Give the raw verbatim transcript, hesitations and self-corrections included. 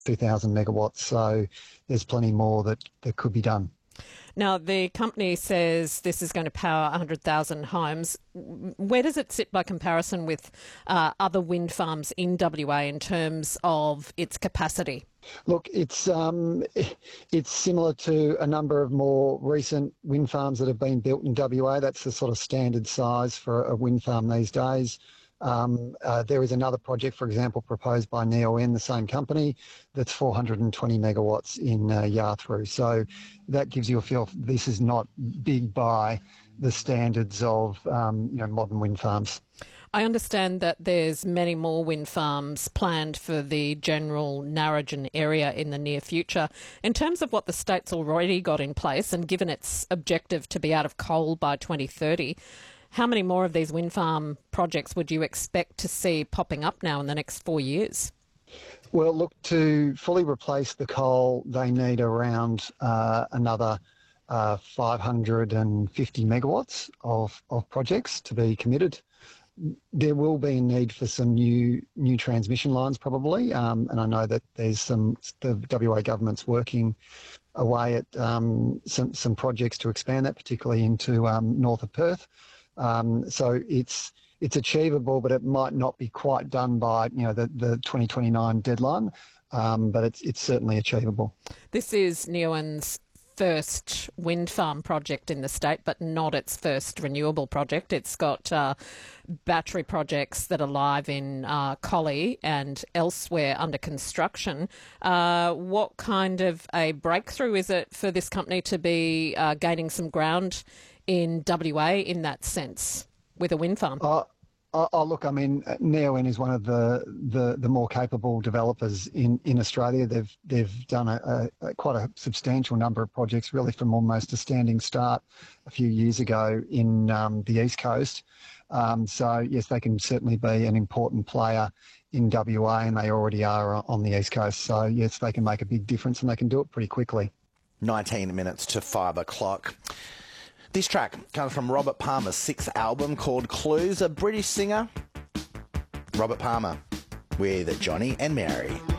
two thousand megawatts. So there's plenty more that, that could be done. Now, the company says this is going to power one hundred thousand homes. Where does it sit by comparison with uh, other wind farms in W A in terms of its capacity? Look, it's um, it's similar to a number of more recent wind farms that have been built in W A. That's the sort of standard size for a wind farm these days. Um, uh, there is another project, for example, proposed by Neoen, the same company, that's four hundred twenty megawatts in uh, Yarthrough. So that gives you a feel. This is not big by the standards of um, you know, modern wind farms. I understand that there's many more wind farms planned for the general Narrogin area in the near future. In terms of what the state's already got in place, and given its objective to be out of coal by twenty thirty, how many more of these wind farm projects would you expect to see popping up now in the next four years? Well, look, to fully replace the coal, they need around uh, another uh, five hundred fifty megawatts of, of projects to be committed. There will be a need for some new new transmission lines probably, um, and I know that there's some, the W A government's working away at um, some, some projects to expand that, particularly into um, north of Perth. Um, so it's it's achievable, but it might not be quite done by you know the, the twenty twenty-nine deadline, um, but it's it's certainly achievable. This is Neoen's first wind farm project in the state, but not its first renewable project. It's got uh, battery projects that are live in uh, Collie and elsewhere under construction. Uh, what kind of a breakthrough is it for this company to be uh, gaining some ground in W A in that sense with a wind farm? Uh, oh, oh, look, I mean, Neoen is one of the, the, the more capable developers in, in Australia. They've they've done a, a, a quite a substantial number of projects, really from almost a standing start a few years ago in um, the East Coast. Um, so, yes, they can certainly be an important player in W A, and they already are on the East Coast. So, yes, they can make a big difference, and they can do it pretty quickly. nineteen minutes to five o'clock. This track comes from Robert Palmer's sixth album called Clues, a British singer, Robert Palmer, with Johnny and Mary.